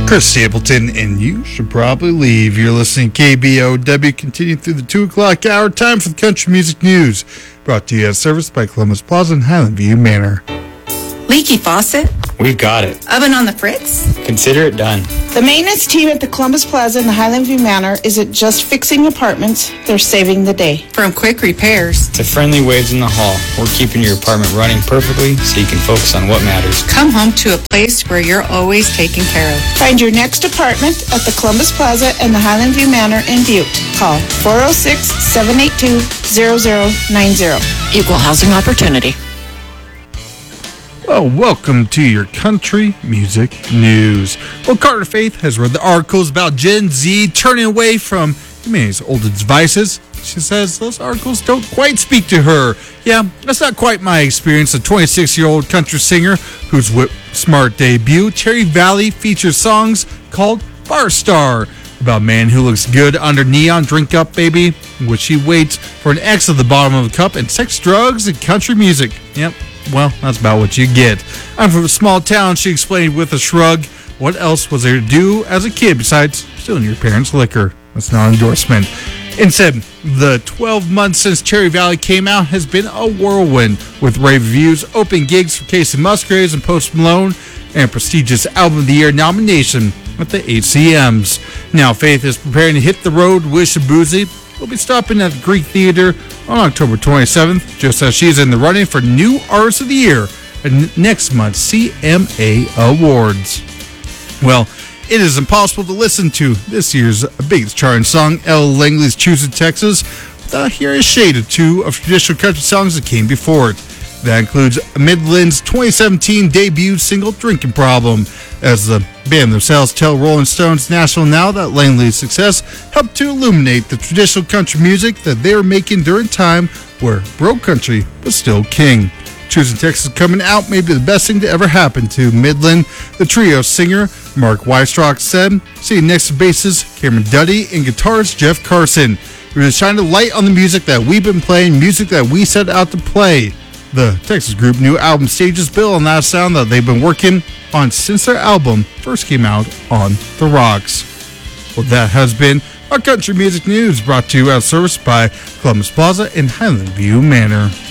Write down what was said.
Chris Stapleton, and you should probably leave. You're listening to KBOW, continuing through the 2 o'clock hour. Time for the country music news. Brought to you as service by Columbus Plaza and Highland View Manor. Leaky faucet? We've got it. Oven on the fritz? Consider it done. The maintenance team at the Columbus Plaza and the Highland View Manor isn't just fixing apartments, they're saving the day. From quick repairs to friendly waves in the hall, we're keeping your apartment running perfectly so you can focus on what matters. Come home to a place where you're always taken care of. Find your next apartment at the Columbus Plaza and the Highland View Manor in Butte. Call 406-782-0090. Equal housing opportunity. Well, welcome to your country music news. Well, Carter Faith has read the articles about Gen Z turning away from humanity's older devices. She says those articles don't quite speak to her. Yeah, that's not quite my experience. The 26-year-old country singer whose Whip Smart debut, Cherry Valley, features songs called Bar Star, about a man who looks good under neon drink up, baby, in which he waits for an X at the bottom of the cup, and sex, drugs, and country music. Yep. Well, that's about what you get. I'm from a small town, she explained with a shrug. What else was there to do as a kid besides stealing your parents' liquor? That's not an endorsement. Instead, the 12 months since Cherry Valley came out has been a whirlwind, with rave reviews, open gigs for Casey Musgraves and Post Malone, and a prestigious Album of the Year nomination at the ACMs. Now, Faith is preparing to hit the road with Shabuzi. We'll be stopping at the Greek Theater on October 27th, just as she's in the running for New Artist of the Year at next month's CMA Awards. Well, it is impossible to listen to this year's biggest charting song, Elle Langley's Choosing Texas, without hearing a shade or two of traditional country songs that came before it. That includes Midland's 2017 debut single, Drinking Problem. As the band themselves tell Rolling Stone's National Now that Langley's success helped to illuminate the traditional country music that they were making during a time where bro country was still king. Choosing Texas coming out may be the best thing to ever happen to Midland. The trio singer, Mark Weistrock, said, sitting next to bassist Cameron Duddy and guitarist Jeff Carson. We're just shining a light on the music that we've been playing, music that we set out to play. The Texas group new album stages build on that sound that they've been working on since their album first came out on The Rocks. Well, that has been our country music news, brought to you as service by Columbus Plaza and Highland View Manor.